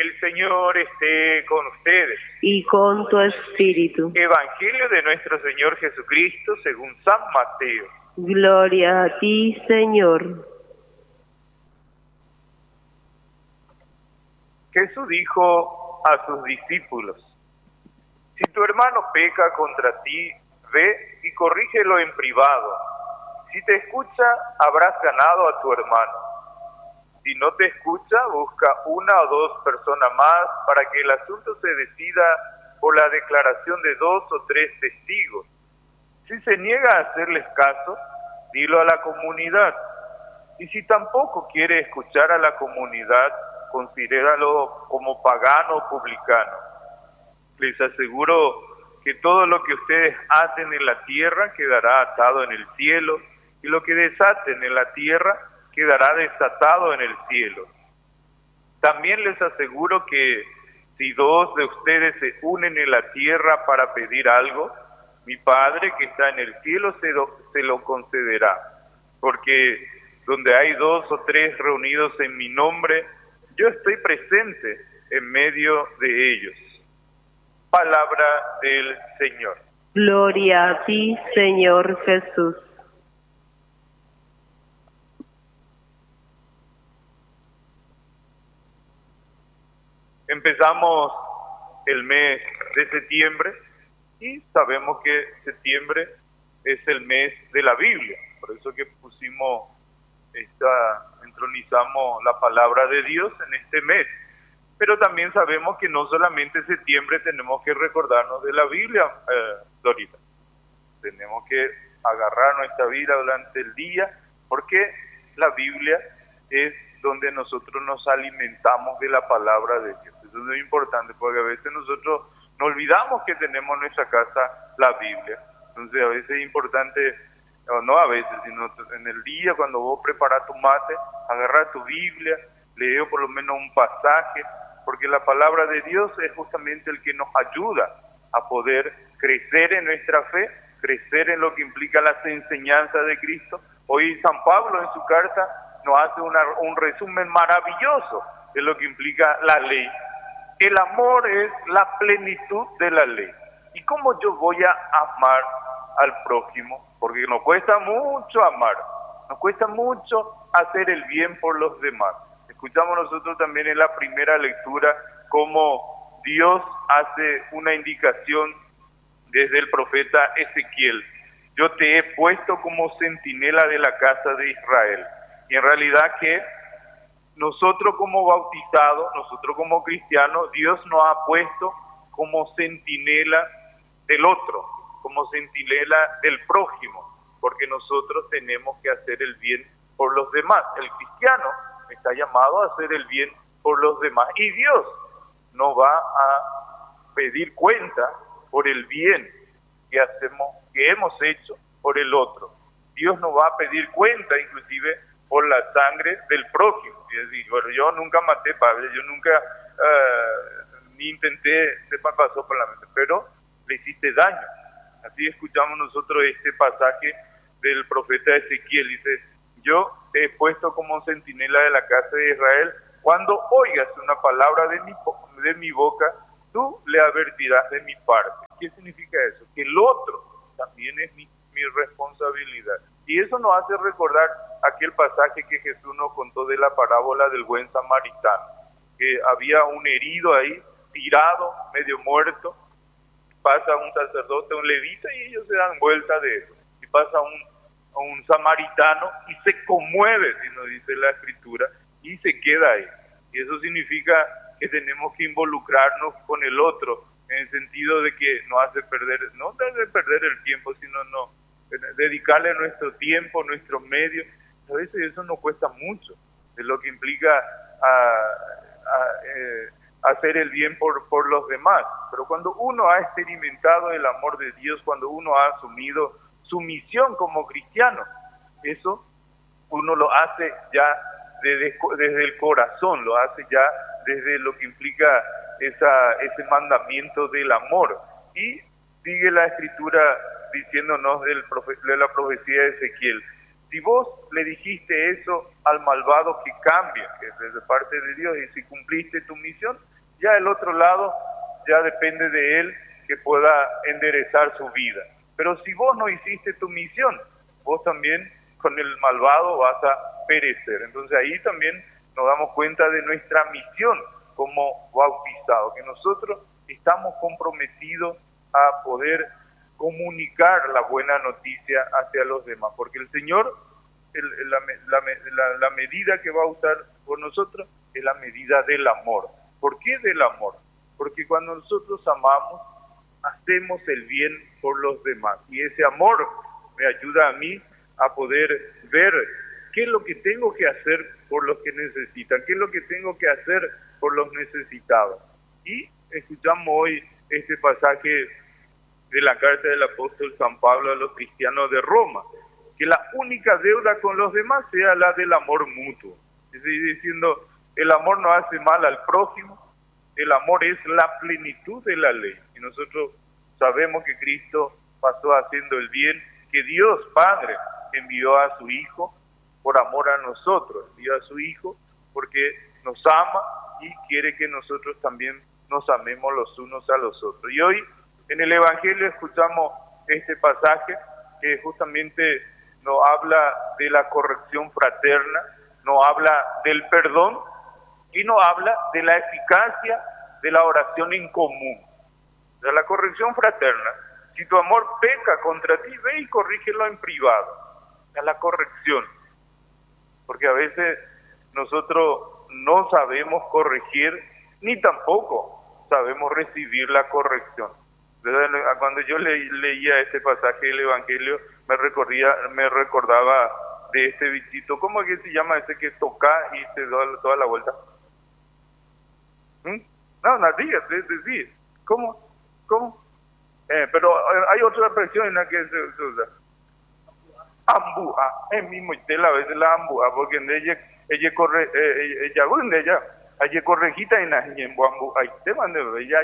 El Señor esté con ustedes. Y con tu espíritu. Evangelio de nuestro Señor Jesucristo según San Mateo. Gloria a ti, Señor. Jesús dijo a sus discípulos: si tu hermano peca contra ti, ve y corrígelo en privado. Si te escucha, habrás ganado a tu hermano. Si no te escucha, busca una o dos personas más para que el asunto se decida por la declaración de 2 o 3 testigos. Si se niega a hacerles caso, dilo a la comunidad. Y si tampoco quiere escuchar a la comunidad, considéralo como pagano o publicano. Les aseguro que todo lo que ustedes aten en la tierra quedará atado en el cielo, y lo que desaten en la tierra quedará desatado en el cielo. También les aseguro que si 2 de ustedes se unen en la tierra para pedir algo, mi Padre que está en el cielo se lo concederá. Porque donde hay 2 o 3 reunidos en mi nombre, yo estoy presente en medio de ellos. Palabra del Señor. Gloria a ti, Señor Jesús. Empezamos el mes de septiembre y sabemos que septiembre es el mes de la Biblia. Por eso que entronizamos la palabra de Dios en este mes. Pero también sabemos que no solamente en septiembre tenemos que recordarnos de la Biblia, Dorita. Tenemos que agarrar nuestra vida durante el día, porque la Biblia es donde nosotros nos alimentamos de la palabra de Dios. Eso es muy importante, porque a veces nosotros nos olvidamos que tenemos en nuestra casa la Biblia. Entonces a veces es importante, no a veces, sino en el día cuando vos preparás tu mate, agarrar tu Biblia, leer por lo menos un pasaje, porque la palabra de Dios es justamente el que nos ayuda a poder crecer en nuestra fe, crecer en lo que implica las enseñanzas de Cristo. Hoy San Pablo en su carta nos hace un resumen maravilloso de lo que implica la ley. El amor es la plenitud de la ley. ¿Y cómo yo voy a amar al prójimo? Porque nos cuesta mucho amar, nos cuesta mucho hacer el bien por los demás. Escuchamos nosotros también en la primera lectura cómo Dios hace una indicación desde el profeta Ezequiel. Yo te he puesto como centinela de la casa de Israel. Y en realidad que nosotros como bautizados, nosotros como cristianos, Dios nos ha puesto como centinela del otro, como centinela del prójimo, porque nosotros tenemos que hacer el bien por los demás. El cristiano está llamado a hacer el bien por los demás, y Dios no va a pedir cuenta por el bien que hemos hecho por el otro. Dios no va a pedir cuenta inclusive por la sangre del prójimo. Es decir, bueno, yo nunca maté, padre, yo nunca ni intenté, se me pasó por la mente, pero le hiciste daño. Así escuchamos nosotros este pasaje del profeta Ezequiel. Dice: yo te he puesto como centinela de la casa de Israel. Cuando oigas una palabra de mi boca, tú le advertirás de mi parte. ¿Qué significa eso? Que el otro también es mi responsabilidad. Y eso nos hace recordar aquel pasaje que Jesús nos contó de la parábola del buen samaritano, que había un herido ahí, tirado, medio muerto. Pasa un sacerdote, un levita, y ellos se dan vuelta de eso. Y pasa un samaritano y se conmueve, si nos dice la Escritura, y se queda ahí. Y eso significa que tenemos que involucrarnos con el otro, en el sentido de que no hace perder el tiempo, sino dedicarle nuestro tiempo, nuestro medio. A veces eso nos cuesta mucho, de lo que implica hacer el bien por los demás. Pero cuando uno ha experimentado el amor de Dios, cuando uno ha asumido su misión como cristiano, eso uno lo hace ya desde el corazón, lo hace ya desde lo que implica ese mandamiento del amor. Y sigue la Escritura diciéndonos de la profecía de Ezequiel: si vos le dijiste eso al malvado que cambie, que es de parte de Dios, y si cumpliste tu misión, Ya el otro lado, ya depende de él que pueda enderezar su vida. Pero si vos no hiciste tu misión, vos también con el malvado vas a perecer. Entonces ahí también nos damos cuenta de nuestra misión como bautizados, que nosotros estamos comprometidos a poder comunicar la buena noticia hacia los demás, porque el Señor, la medida que va a usar por nosotros es la medida del amor. ¿Por qué del amor? Porque cuando nosotros amamos, hacemos el bien por los demás, y ese amor me ayuda a mí a poder ver qué es lo que tengo que hacer por los que necesitan, qué es lo que tengo que hacer por los necesitados. Y escuchamos hoy este pasaje de la carta del apóstol San Pablo a los cristianos de Roma, que la única deuda con los demás sea la del amor mutuo. Estoy diciendo, el amor no hace mal al prójimo, el amor es la plenitud de la ley. Y nosotros sabemos que Cristo pasó haciendo el bien, que Dios Padre envió a su Hijo por amor a nosotros, envió a su Hijo porque nos ama y quiere que nosotros también nos amemos los unos a los otros. Y hoy en el Evangelio escuchamos este pasaje que justamente nos habla de la corrección fraterna, nos habla del perdón y nos habla de la eficacia de la oración en común. De la corrección fraterna, si tu amor peca contra ti, ve y corrígelo en privado. Es la corrección, porque a veces nosotros no sabemos corregir, ni tampoco sabemos recibir la corrección. Cuando yo leía este pasaje del Evangelio, me recordaba de este bichito. ¿Cómo es que se llama ese que toca y se da toda la vuelta? No, decir. ¿Cómo? Pero hay otra expresión en la que se usa. Ambuja, es mismo a veces la ambuja, porque en ella corre, ella corregita en la ambuja, y te mande,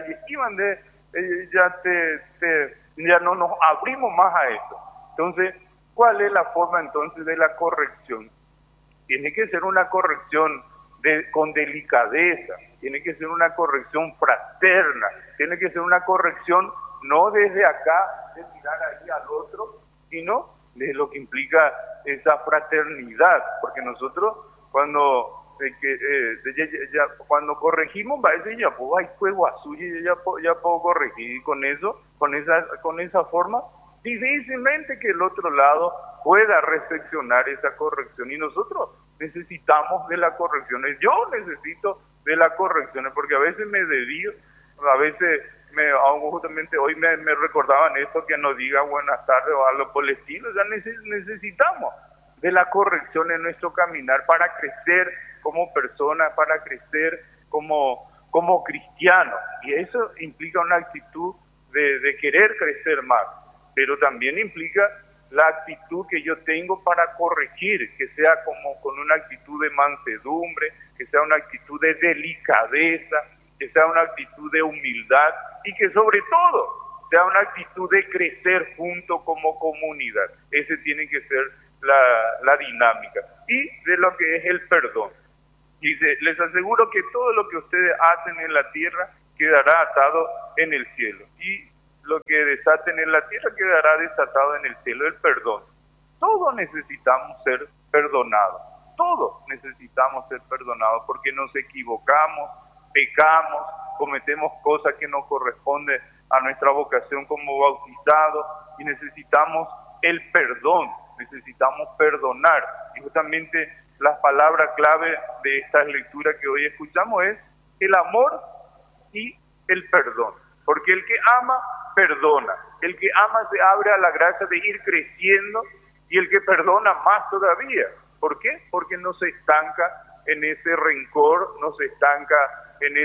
ya no nos abrimos más a eso. Entonces, ¿cuál es la forma entonces de la corrección? Tiene que ser una corrección con delicadeza, tiene que ser una corrección fraterna, tiene que ser una corrección no desde acá, de tirar ahí al otro, sino de lo que implica esa fraternidad, porque nosotros cuando cuando corregimos va a decir ya pues hay fuego azul y ya puedo corregir, y con esa forma difícilmente que el otro lado pueda reflexionar esa corrección, y nosotros necesitamos de las correcciones. Yo necesito de las correcciones porque a veces me desvío, a veces justamente hoy me recordaban esto, que nos diga buenas tardes o algo por el estilo. Ya necesitamos de la corrección en nuestro caminar para crecer como persona, para crecer como cristiano, y eso implica una actitud de querer crecer más, pero también implica la actitud que yo tengo para corregir, que sea como con una actitud de mansedumbre, que sea una actitud de delicadeza, que sea una actitud de humildad, y que sobre todo sea una actitud de crecer junto como comunidad. Ese tiene que ser la dinámica. Y de lo que es el perdón. Dice, les aseguro que todo lo que ustedes hacen en la tierra quedará atado en el cielo, y lo que desaten en la tierra quedará desatado en el cielo. El perdón. Todos necesitamos ser perdonados. Todos necesitamos ser perdonados porque nos equivocamos, pecamos, cometemos cosas que no corresponden a nuestra vocación como bautizados, y necesitamos el perdón, necesitamos perdonar. Y justamente la palabra clave de estas lecturas que hoy escuchamos es el amor y el perdón. Porque el que ama, perdona. El que ama se abre a la gracia de ir creciendo, y el que perdona más todavía. ¿Por qué? Porque no se estanca en ese rencor, no se estanca en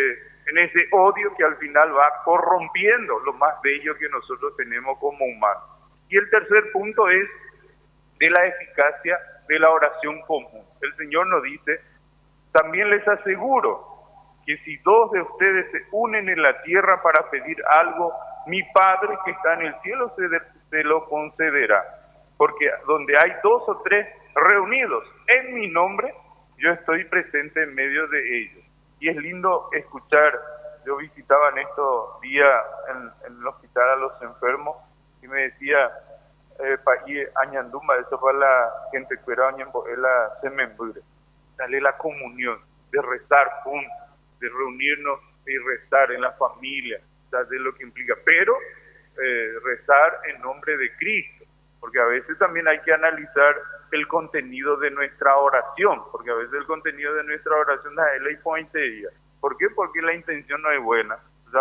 ese odio que al final va corrompiendo lo más bello que nosotros tenemos como humanos. Y el tercer punto es de la eficacia de la oración común. El Señor nos dice, también les aseguro que si dos de ustedes se unen en la tierra para pedir algo, mi Padre que está en el cielo se lo concederá. Porque donde hay 2 o 3 reunidos en mi nombre, yo estoy presente en medio de ellos. Y es lindo escuchar. Yo visitaba en estos días en el hospital a los enfermos y me decía, paí añanduma, eso para la gente que era añamboela semembure. Dale la comunión, de rezar juntos, de reunirnos y rezar en la familia, de lo que implica, pero rezar en nombre de Cristo, porque a veces también hay que analizar el contenido de nuestra oración, porque a veces el contenido de nuestra oración es la hipointería. ¿Por qué? Porque la intención no es buena.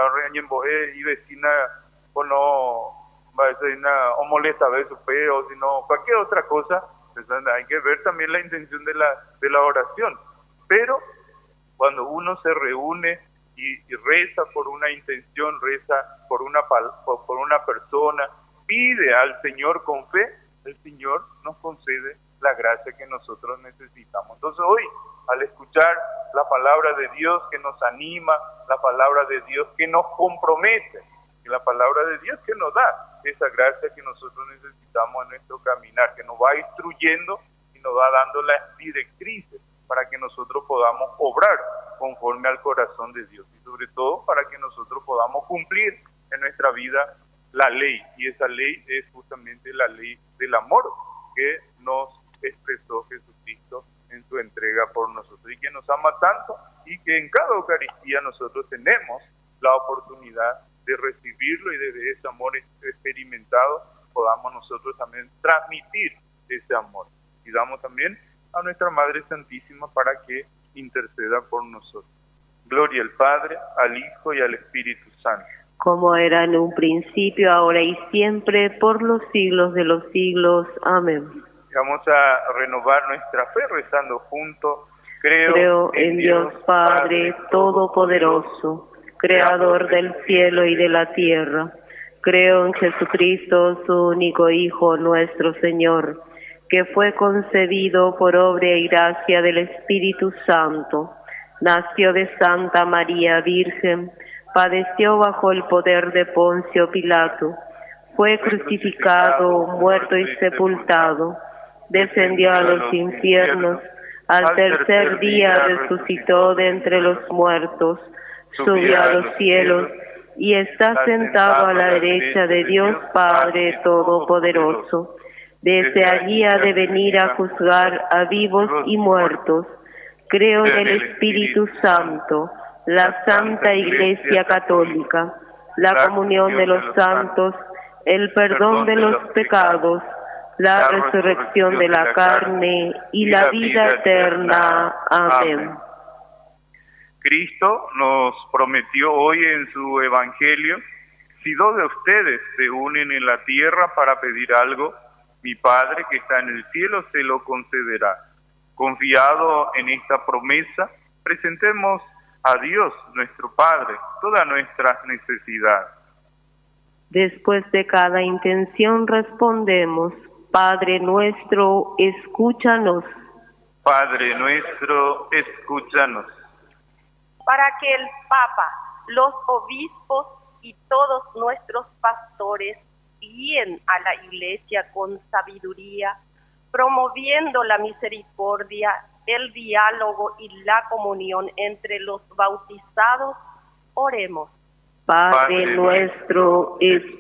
Y vecina o no, o molesta a veces o sino cualquier otra cosa. Entonces, hay que ver también la intención de la oración. Pero cuando uno se reúne y reza por una intención, reza por una persona, pide al Señor con fe, el Señor nos concede la gracia que nosotros necesitamos. Entonces hoy, al escuchar la palabra de Dios que nos anima, la palabra de Dios que nos compromete, y la palabra de Dios que nos da esa gracia que nosotros necesitamos en nuestro caminar, que nos va instruyendo y nos va dando las directrices para que nosotros podamos obrar conforme al corazón de Dios y sobre todo para que nosotros podamos cumplir en nuestra vida la ley, y esa ley es justamente la ley del amor que nos expresó Jesucristo en su entrega por nosotros y que nos ama tanto y que en cada Eucaristía nosotros tenemos la oportunidad de recibirlo y desde ese amor experimentado podamos nosotros también transmitir ese amor. Y damos también a nuestra Madre Santísima para que interceda por nosotros. Gloria al Padre, al Hijo y al Espíritu Santo. Como era en un principio, ahora y siempre, por los siglos de los siglos. Amén. Vamos a renovar nuestra fe rezando juntos. Creo en Dios Padre Todopoderoso, Creador del cielo y de la tierra. Creo en Jesucristo, su único Hijo, nuestro Señor, que fue concebido por obra y gracia del Espíritu Santo. Nació de Santa María Virgen, padeció bajo el poder de Poncio Pilato, fue crucificado, muerto y sepultado, descendió a los infiernos, al tercer día resucitó de entre los muertos, subió a los cielos y está sentado a la derecha de Dios Padre Todopoderoso. Desde allí ha de venir a juzgar a vivos y muertos. Creo en el Espíritu Santo, la Santa Iglesia Católica, la comunión de los santos, el perdón de los pecados, la resurrección de la carne y la vida eterna. Amén. Cristo nos prometió hoy en su Evangelio: si dos de ustedes se unen en la tierra para pedir algo, mi Padre que está en el cielo se lo concederá. Confiado en esta promesa, presentemos a Dios, nuestro Padre, todas nuestras necesidades. Después de cada intención respondemos: Padre nuestro, escúchanos. Padre nuestro, escúchanos. Para que el Papa, los obispos y todos nuestros pastores guíen a la Iglesia con sabiduría, promoviendo la misericordia, el diálogo y la comunión entre los bautizados, oremos. Padre nuestro,